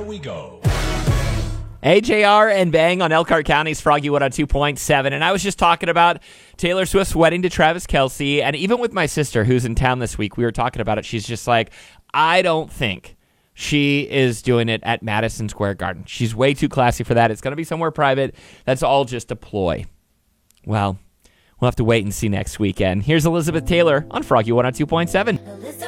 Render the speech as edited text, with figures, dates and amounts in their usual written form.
we go. AJR and Bang on Elkhart County's Froggy Wood on 2.7. And I was just talking about Taylor Swift's wedding to Travis Kelce. And even with my sister, who's in town this week, we were talking about it. She's just like, I don't think she is doing it at Madison Square Garden. She's way too classy for that. It's going to be somewhere private. That's all just a ploy. Well, we'll have to wait and see next weekend. Here's Elizabeth Taylor on Froggy Wood on 2.7.